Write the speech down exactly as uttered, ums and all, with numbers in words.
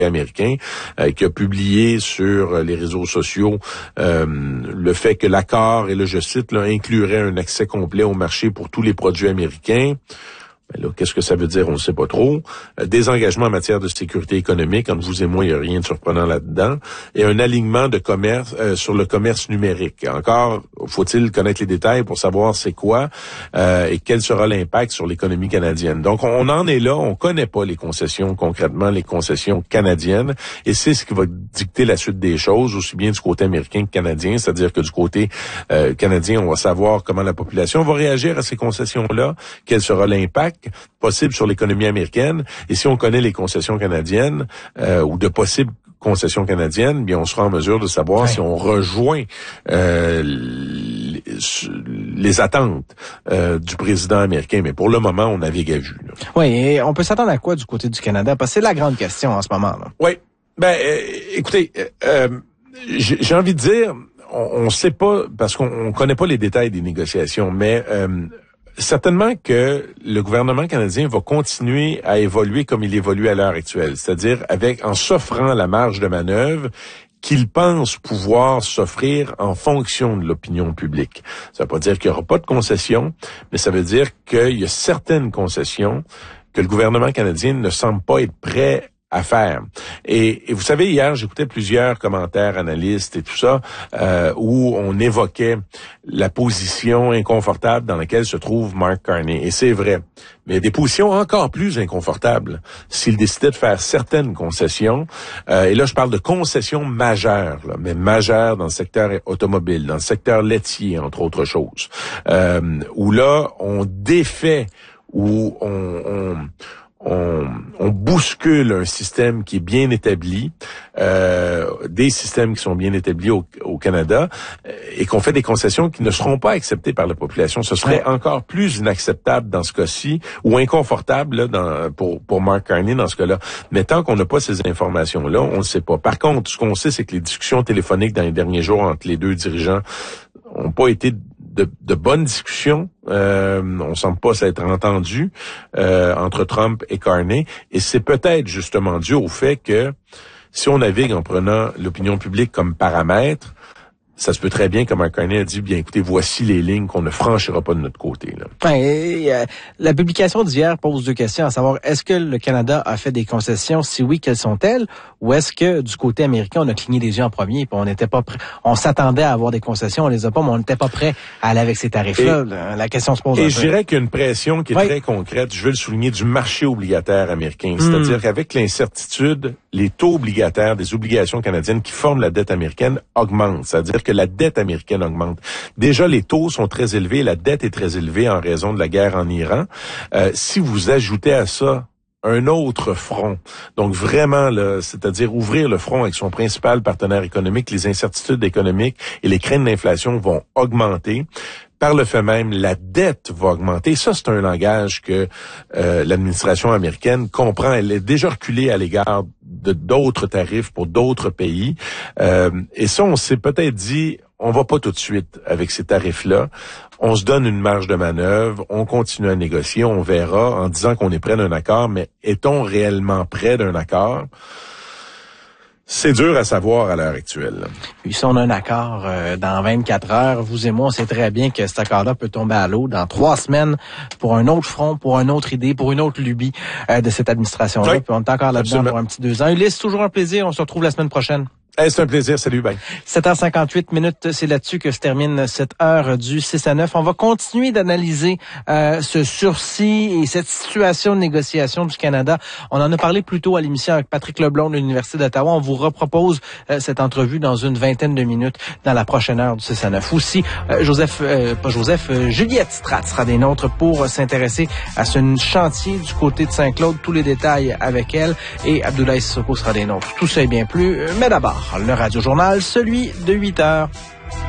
américain, euh, qui a publié sur les réseaux sociaux euh, le fait que l'accord, et là je cite, là, inclurait un accès complet au marché pour tous les produits américains. Ben là, qu'est-ce que ça veut dire? On ne sait pas trop. Euh, des engagements en matière de sécurité économique, entre vous et moi, il n'y a rien de surprenant là-dedans. Et un alignement de commerce euh, sur le commerce numérique. Encore, faut-il connaître les détails pour savoir c'est quoi euh, et quel sera l'impact sur l'économie canadienne. Donc, on en est là. On connaît pas les concessions, concrètement, les concessions canadiennes. Et c'est ce qui va dicter la suite des choses, aussi bien du côté américain que canadien. C'est-à-dire que du côté euh, canadien, on va savoir comment la population va réagir à ces concessions-là, quel sera l'impact possible sur l'économie américaine. Et si on connaît les concessions canadiennes euh, ou de possibles concessions canadiennes, bien on sera en mesure de savoir ouais. si on rejoint euh, les, les attentes euh, du président américain. Mais pour le moment, on navigue à vue. Là. Oui, et on peut s'attendre à quoi du côté du Canada? Parce que c'est la grande question en ce moment. Là. Oui. Ben, euh, écoutez, euh, j'ai, j'ai envie de dire, on ne sait pas, parce qu'on on connaît pas les détails des négociations, mais euh, certainement que le gouvernement canadien va continuer à évoluer comme il évolue à l'heure actuelle, c'est-à-dire avec en s'offrant la marge de manœuvre qu'il pense pouvoir s'offrir en fonction de l'opinion publique. Ça veut pas dire qu'il n'y aura pas de concessions, mais ça veut dire qu'il y a certaines concessions que le gouvernement canadien ne semble pas être prêt à faire. Et, et vous savez, hier, j'écoutais plusieurs commentaires, analystes et tout ça, euh, où on évoquait la position inconfortable dans laquelle se trouve Mark Carney. Et c'est vrai. Mais il y a des positions encore plus inconfortables s'il décidait de faire certaines concessions. Euh, et là, je parle de concessions majeures, là, mais majeures dans le secteur automobile, dans le secteur laitier, entre autres choses. Euh, où là, on défait, où on... on On, on bouscule un système qui est bien établi, euh, des systèmes qui sont bien établis au, au Canada, et qu'on fait des concessions qui ne seront pas acceptées par la population. Ce serait encore plus inacceptable dans ce cas-ci, ou inconfortable là, dans, pour, pour Mark Carney dans ce cas-là. Mais tant qu'on n'a pas ces informations-là, on ne sait pas. Par contre, ce qu'on sait, c'est que les discussions téléphoniques dans les derniers jours entre les deux dirigeants n'ont pas été De, de bonnes discussions. Euh, on semble pas s'être entendu euh, entre Trump et Carney. Et c'est peut-être justement dû au fait que si on navigue en prenant l'opinion publique comme paramètre, ça se peut très bien, comme Carney a dit, bien écoutez, voici les lignes qu'on ne franchira pas de notre côté. Là. Ouais, et, euh, la publication d'hier pose deux questions, à savoir, est-ce que le Canada a fait des concessions? Si oui, quelles sont-elles? Ou est-ce que du côté américain, on a cligné des yeux en premier, puis on n'était pas prêt, on s'attendait à avoir des concessions, on les a pas, mais on n'était pas prêt à aller avec ces tarifs-là. Et, la question se pose un peu. Et je dirais qu'il y a une pression qui est ouais. très concrète, je veux le souligner, du marché obligataire américain. C'est-à-dire mmh. qu'avec l'incertitude, les taux obligataires des obligations canadiennes qui forment la dette américaine augmentent. C'est-à-dire que la dette américaine augmente. Déjà, les taux sont très élevés, la dette est très élevée en raison de la guerre en Iran. Euh, si vous ajoutez à ça un autre front, donc vraiment, là, c'est-à-dire ouvrir le front avec son principal partenaire économique, les incertitudes économiques et les craintes d'inflation vont augmenter. Par le fait même, la dette va augmenter. Ça, c'est un langage que euh, l'administration américaine comprend. Elle est déjà reculée à l'égard de d'autres tarifs pour d'autres pays. Euh, et ça, on s'est peut-être dit, on va pas tout de suite avec ces tarifs-là. On se donne une marge de manœuvre, on continue à négocier, on verra en disant qu'on est près d'un accord, mais est-on réellement près d'un accord? C'est dur à savoir à l'heure actuelle. Puis si on a un accord euh, dans vingt-quatre heures, vous et moi, on sait très bien que cet accord-là peut tomber à l'eau dans trois semaines pour un autre front, pour une autre idée, pour une autre lubie euh, de cette administration-là. Oui, puis on est encore là-dedans absolument. Pour un petit deux ans. Ulysse, toujours un plaisir. On se retrouve la semaine prochaine. Hey, c'est un plaisir. Salut, bye. sept heures cinquante-huit minutes, c'est là-dessus que se termine cette heure du six à neuf. On va continuer d'analyser euh, ce sursis et cette situation de négociation du Canada. On en a parlé plus tôt à l'émission avec Patrick Leblond de l'Université d'Ottawa. On vous repropose euh, cette entrevue dans une vingtaine de minutes dans la prochaine heure du six à neuf. Aussi, euh, Joseph, euh, pas Joseph, euh, Juliette Strat sera des nôtres pour s'intéresser à ce chantier du côté de Saint-Claude. Tous les détails avec elle. Et Abdoulaye Sissoko sera des nôtres. Tout ça et bien plus. Mais d'abord, le Radio-Journal, celui de huit heures.